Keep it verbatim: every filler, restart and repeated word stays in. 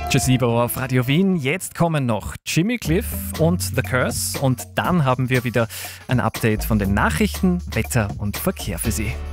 Jazzibo auf Radio Wien. Jetzt kommen noch Jimmy Cliff und The Curse und dann haben wir wieder ein Update von den Nachrichten, Wetter und Verkehr für Sie.